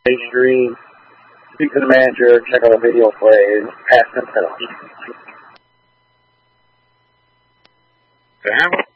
stream, speak to the manager, check out the video plays, pass and penalty. Sam?